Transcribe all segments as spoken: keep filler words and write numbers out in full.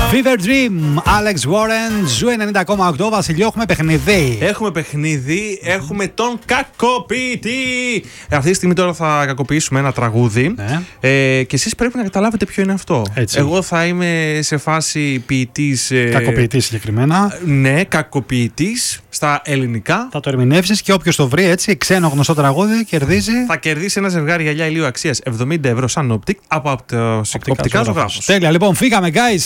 Fever Dream, Alex Warren, Ζου ενενήντα κόμμα οκτώ. Βασιλιό, έχουμε παιχνίδι. Έχουμε παιχνίδι, έχουμε τον κακοποιητή. Αυτή τη στιγμή τώρα θα κακοποιήσουμε ένα τραγούδι. Ναι. Ε, και εσείς πρέπει να καταλάβετε ποιο είναι αυτό. Έτσι. Εγώ θα είμαι σε φάση ποιητής. Ε, Κακοποιητή συγκεκριμένα. Ναι, κακοποιητής στα ελληνικά. Θα το ερμηνεύσεις και όποιος το βρει έτσι, ξένο γνωστό τραγούδι, κερδίζει. Θα κερδίσει ένα ζευγάρι γυαλιά ηλίου αξίας εβδομήντα ευρώ σαν Optic από, από το Οπτικά Ζωγράφος. Τέλεια, λοιπόν, φύγαμε, guys.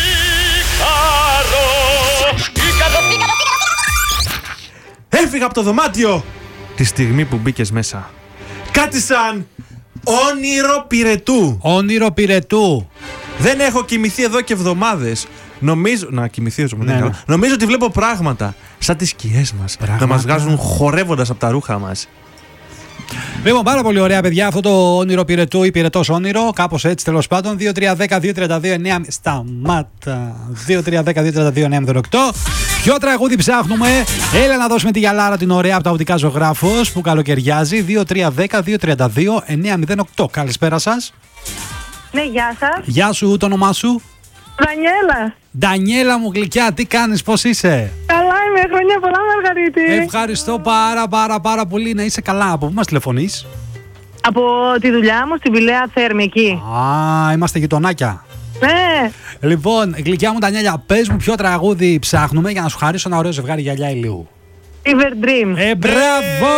Έφυγα από το δωμάτιο τη στιγμή που μπήκες μέσα. Κάτι σαν όνειρο πυρετού. Όνειρο πυρετού. Δεν έχω κοιμηθεί εδώ και εβδομάδες. Νομίζω. Να κοιμηθεί όσο Ναι, ναι. Νομίζω ότι βλέπω πράγματα σαν τις σκιές μας Πράγματα. να μας βγάζουν χορεύοντας από τα ρούχα μας. Λοιπόν, πάρα πολύ ωραία, παιδιά, αυτό το όνειρο πυρετού ή πυρετός όνειρο. Κάπως έτσι, τέλος πάντων. δύο τρία ένα μηδέν δύο τρία δύο εννιά. Σταμάτα. δύο τρία ένα μηδέν δύο τρία δύο εννιά μηδέν οκτώ. Ποιο τραγούδι ψάχνουμε? Έλα να δώσουμε τη γυαλάρα την ωραία από τα Οπτικά Ζωγράφος που καλοκαιριάζει. δύο τρία ένα μηδέν δύο τρία δύο εννιά μηδέν οκτώ. Καλησπέρα σας. Ναι, γεια σας. Γεια σου, το όνομά σου? Δανιέλα. Ντανιέλα μου γλυκιά, τι κάνεις, πώς είσαι? Καλά είμαι, χρόνια πολλά, Μαργαρίτη. Ευχαριστώ πάρα πάρα πάρα πολύ, να είσαι καλά. Από πού μας τηλεφωνείς? Από τη δουλειά μου στην Πηλαία Θέρμη, εκεί. Α, είμαστε γειτονάκια. Ναι. Λοιπόν, γλυκιά μου Ντανιέλα, πες μου ποιο τραγούδι ψάχνουμε για να σου χαρίσω ένα ωραίο ζευγάρι γυαλιά ηλίου. Fever Dream. Ε, μπράβο!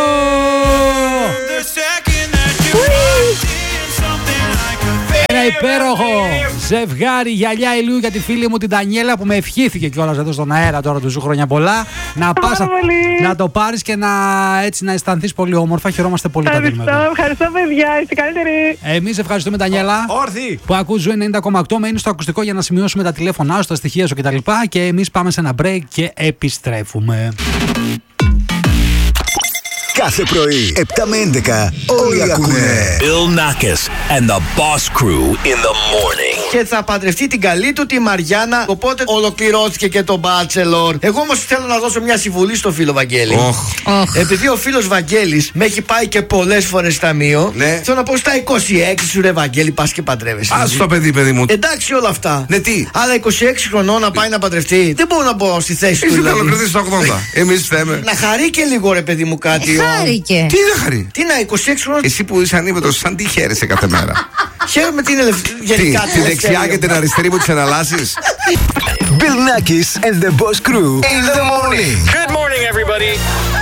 Ένα υπέροχο ζευγάρι γυαλιά ηλίου για τη φίλη μου την Ντανιέλα που με ευχήθηκε κιόλας εδώ στον αέρα τώρα του Ζου χρόνια πολλά. Να πας, να το πάρεις και να, έτσι, να αισθανθείς πολύ όμορφα. Χαιρόμαστε πολύ. Ευχαριστώ, ευχαριστώ παιδιά, είστε καλύτεροι. Εμείς ευχαριστούμε Ντανιέλα Όρθι! που ακούς Ζου ενενήντα κόμμα οκτώ. Μένει στο ακουστικό για να σημειώσουμε τα τηλέφωνά σου, τα στοιχεία σου κτλ. Και εμείς πάμε σε ένα break και επιστρέφουμε. Κάθε πρωί, επτά με έντεκα, όλοι ακούνε Bill Nackis and the Boss Crew in the morning. Και θα παντρευτεί την καλή του τη Μαριάννα. Οπότε ολοκληρώθηκε και το Bachelor. Εγώ όμως θέλω να δώσω μια συμβουλή στο φίλο Βαγγέλη. Oh. Επειδή ο φίλος Βαγγέλης με έχει πάει και πολλές φορές ταμείο, Ναι. θέλω να πω στα είκοσι έξι σου, ρε Βαγγέλη, πας και παντρεύεσαι. Ας το παιδί, παιδί μου. Εντάξει όλα αυτά. Ναι, τι. Αλλά είκοσι έξι χρονών να πάει να παντρευτεί. Δεν μπορώ να μπω στη θέση του. Είσαι Δηλαδή. καλοκριθής στα ογδόντα. Εμείς θέμε. Να χαρεί και λίγο, ρε παιδί μου, κάτι. ο- Χάρηκε. Τι δεν χαρεί. Τι να, είκοσι έξι χρονών. Εσύ που είσαι ανήμετος, σαν τι χαίρεσαι κάθε μέρα. Χαίρομαι την ελευθερία. Τι, Γενικά τη δεξιά και την αριστερή μου τις εναλλάσσεις. Bill Nackis and the Boss Crew in the morning. Good morning, everybody.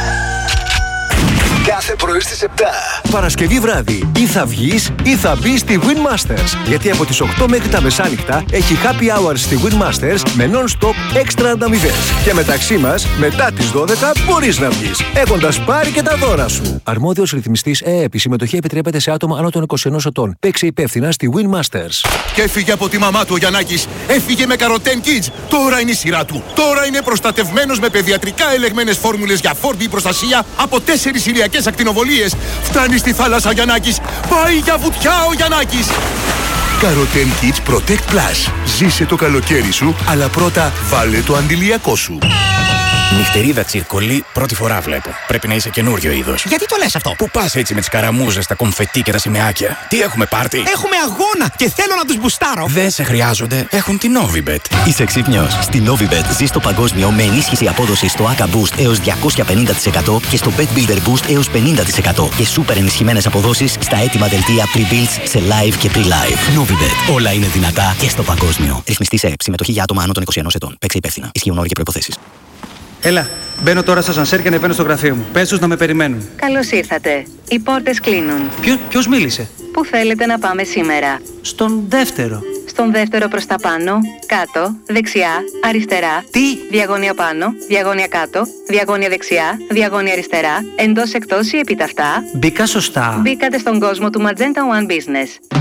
Κάθε πρωί στις επτά. Παρασκευή βράδυ ή θα βγεις ή θα μπεις στη Win Masters. Γιατί από τις οκτώ μέχρι τα μεσάνυχτα έχει happy hours στη Win Masters με non-stop έξτρα ανταμοιβές. Και μεταξύ μας, μετά τις δώδεκα μπορείς να βγεις, έχοντας πάρει και τα δώρα σου. Αρμόδιος ρυθμιστής ΕΕΠ. Η συμμετοχή επιτρέπεται σε άτομα άνω των είκοσι ενός ετών. Παίξε υπεύθυνα στη Win Masters. Και έφυγε από τη μαμά του ο Γιαννάκης. Έφυγε με Καροτέν Kids. Τώρα είναι η σειρά του. Τώρα είναι προστατευμένος με παιδιατρικά ελεγμένες φόρμουλες για φόρμπι προστασία από τέσσερις ηλιακές ακτινοβολίες. Φτάνει στη θάλασσα ο Γιαννάκης. Πάει για βουτιά ο Γιαννάκης. Καροτέν Kids Protect Plus. Ζήσε το καλοκαίρι σου, αλλά πρώτα βάλε το αντιλιακό σου. Νυχτερίδα τσιρκολί, πρώτη φορά βλέπω. Πρέπει να είσαι καινούριο είδος. Γιατί το λες αυτό? Πού πας έτσι με τις καραμούζες, τα κομφετί και τα σημαίακια? Τι έχουμε πάρτι? Έχουμε αγώνα και θέλω να τους μπουστάρω. Δεν σε χρειάζονται, έχουν την Novibet. Είσαι ξύπνιος? Στη Novibet ζεις το παγκόσμιο με ενίσχυση απόδοσης στο έι έι κέι Boost έως διακόσια πενήντα τοις εκατό και στο Bet Builder Boost έως πενήντα τοις εκατό και σούπερ ενισχυμένες αποδόσεις στα έτοιμα δελτία pre-builds σε live και pre-live. Novibet. Όλα είναι δυνατά και στο παγκόσμιο. Ρυθμιστή σε ΕΕΠ. Συμμετοχή για άτομα άνω των είκοσι ενός ετών. Παίξε υπεύθυνα. Ισχύουν όροι και προϋποθέσεις. Έλα, μπαίνω τώρα στο ασανσέρ και ανεβαίνω στο γραφείο μου. Πες τους να με περιμένουν. Καλώς ήρθατε. Οι πόρτες κλείνουν. Ποιο, ποιος μίλησε? Πού θέλετε να πάμε σήμερα? Στον δεύτερο. Στον δεύτερο προς τα πάνω, κάτω, δεξιά, αριστερά. Τι? Διαγώνια πάνω, διαγώνια κάτω, διαγώνια δεξιά, διαγώνια αριστερά, εντός εκτός ή επίταυτα. Μπήκα σωστά. Μπήκατε στον κόσμο του Magenta One Business.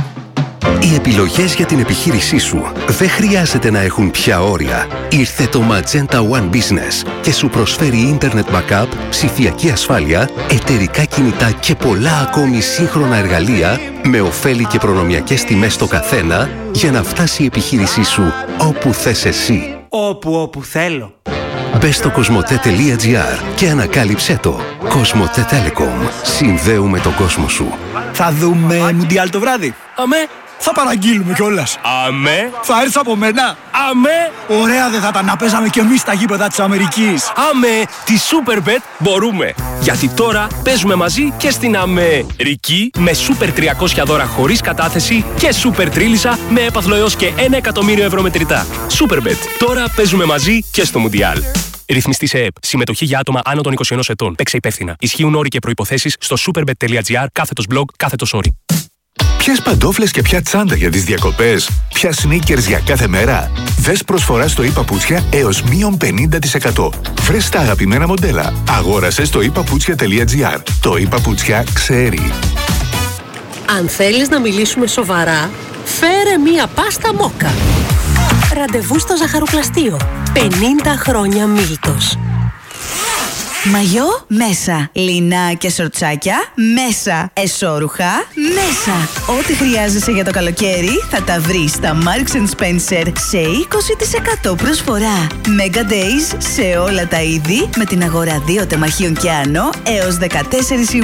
Οι επιλογές για την επιχείρησή σου δεν χρειάζεται να έχουν πια όρια. Ήρθε το Magenta One Business και σου προσφέρει Internet Backup, ψηφιακή ασφάλεια, εταιρικά κινητά και πολλά ακόμη σύγχρονα εργαλεία με ωφέλη και προνομιακές τιμές στο καθένα για να φτάσει η επιχείρησή σου όπου θες εσύ. Όπου όπου θέλω. Μπες στο κοσμοτέ τελεία τζι άρ και ανακάλυψέ το. Κοσμοτέ Telecom. Συνδέουμε τον κόσμο σου. Θα δούμε Μουντιάλ το βράδυ. Αμέ, Θα παραγγείλουμε κιόλας. Αμέ. Θα έρθεις από μένα. Αμέ. Ωραία δεν θα ήταν να παίζαμε κι εμείς στα γήπεδα της Αμερικής. Αμέ. Τη Superbet μπορούμε. Γιατί τώρα παίζουμε μαζί και στην Αμερική με Super τριακόσια δώρα χωρίς κατάθεση και Super Τρίλισσα με έπαθλο έως και ένα εκατομμύριο ευρώ μετρητά. Superbet. Τώρα παίζουμε μαζί και στο Μουντιάλ. Ρυθμιστή σε ΕΠ. Συμμετοχή για άτομα άνω των είκοσι ένα ετών. Παίξε υπεύθυνα. Ισχύουν όροι και προϋποθέσεις στο superbet.gr κάθετος blog κάθετος όροι. Ποιες παντόφλες και ποια τσάντα για τις διακοπές, ποια sneakers για κάθε μέρα. Δες προσφορά στο ePaputsια έως μείον πενήντα τοις εκατό. Βρες τα αγαπημένα μοντέλα. Αγόρασε στο ePaputsια.gr. Το ePaputsια ξέρει. Αν θέλεις να μιλήσουμε σοβαρά, φέρε μία πάστα μόκα. Ραντεβού στο ζαχαροπλαστείο. πενήντα χρόνια Μίλτος. Μαγιό μέσα. Λινά και σορτσάκια μέσα. Εσώρουχα μέσα. Ό,τι χρειάζεσαι για το καλοκαίρι θα τα βρεις στα Marks and Spencer σε είκοσι τοις εκατό προσφορά. Mega Days σε όλα τα είδη με την αγορά δύο τεμαχίων και άνω έως δεκατέσσερις